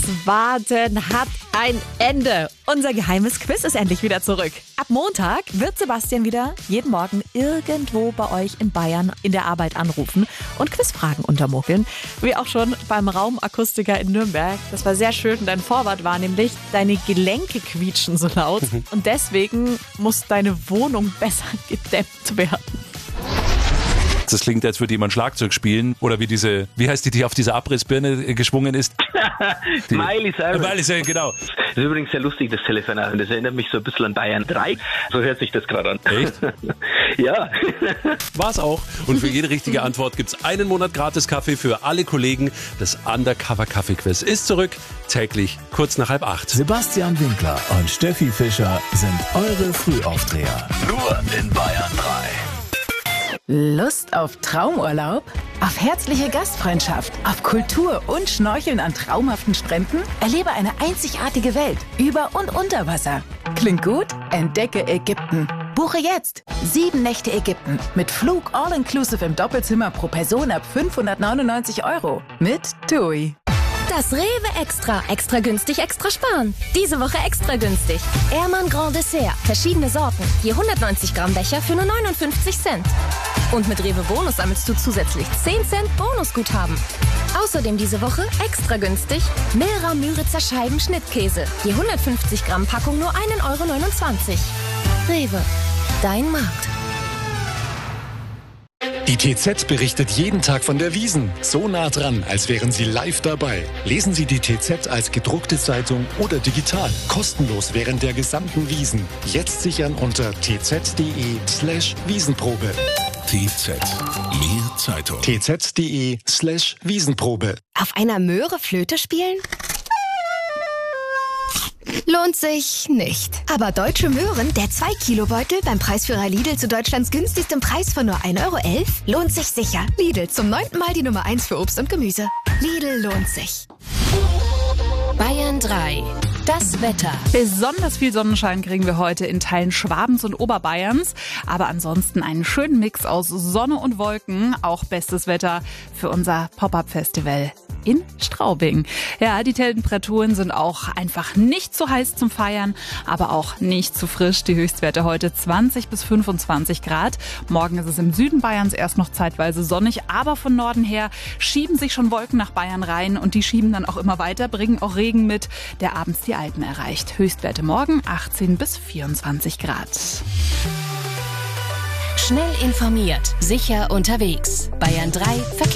Warten hat ein Ende. Unser geheimes Quiz ist endlich wieder zurück. Ab Montag wird Sebastian wieder jeden Morgen irgendwo bei euch in Bayern in der Arbeit anrufen und Quizfragen untermogeln. Wie auch schon beim Raumakustiker in Nürnberg. Das war sehr schön. Dein Vorwort war nämlich, deine Gelenke quietschen so laut. Und deswegen muss deine Wohnung besser gedämmt werden. Das klingt, als würde jemand Schlagzeug spielen. Oder wie heißt die auf dieser Abrissbirne geschwungen ist? Miley Cyrus. Miley Cyrus, genau. Das ist übrigens sehr lustig, das Telefonat. Das erinnert mich so ein bisschen an Bayern 3. So hört sich das gerade an. Echt? Ja. War's auch. Und für jede richtige Antwort gibt's einen Monat gratis Kaffee für alle Kollegen. Das Undercover-Kaffee-Quiz ist zurück. Täglich kurz nach 7:30. Sebastian Winkler und Steffi Fischer sind eure Frühaufdreher. Nur in Bayern 3. Lust auf Traumurlaub? Auf herzliche Gastfreundschaft? Auf Kultur und Schnorcheln an traumhaften Stränden? Erlebe eine einzigartige Welt über und unter Wasser. Klingt gut? Entdecke Ägypten. Buche jetzt 7 Nächte Ägypten mit Flug all-inclusive im Doppelzimmer pro Person ab 599 € mit TUI. Das Rewe Extra. Extra günstig, extra sparen. Diese Woche extra günstig. Ehrmann Grand Dessert. Verschiedene Sorten. Je 190 Gramm Becher für nur 59 Cent. Und mit Rewe Bonus sammelst du zusätzlich 10 Cent Bonusguthaben. Außerdem diese Woche extra günstig Milra Müritzer Scheiben Schnittkäse. Je 150 Gramm Packung nur 1,29 €. Rewe. Dein Markt. Die TZ berichtet jeden Tag von der Wiesn. So nah dran, als wären Sie live dabei. Lesen Sie die TZ als gedruckte Zeitung oder digital. Kostenlos während der gesamten Wiesn. Jetzt sichern unter tz.de/Wiesenprobe. TZ. Mehr Zeitung. tz.de/Wiesenprobe. Auf einer Möhre Flöte spielen? Lohnt sich nicht. Aber Deutsche Möhren, der 2-Kilo-Beutel beim Preisführer Lidl zu Deutschlands günstigstem Preis von nur 1,11 €, lohnt sich sicher. Lidl, zum 9. Mal die Nummer 1 für Obst und Gemüse. Lidl lohnt sich. Bayern 3. Das Wetter. Besonders viel Sonnenschein kriegen wir heute in Teilen Schwabens und Oberbayerns. Aber ansonsten einen schönen Mix aus Sonne und Wolken. Auch bestes Wetter für unser Pop-Up-Festival in Straubing. Ja, die Temperaturen sind auch einfach nicht zu heiß zum Feiern, aber auch nicht zu frisch. Die Höchstwerte heute 20 bis 25 Grad. Morgen ist es im Süden Bayerns erst noch zeitweise sonnig, aber von Norden her schieben sich schon Wolken nach Bayern rein und die schieben dann auch immer weiter, bringen auch Regen mit, der abends die Alpen erreicht. Höchstwerte morgen 18 bis 24 Grad. Schnell informiert, sicher unterwegs. Bayern 3 Verkehr.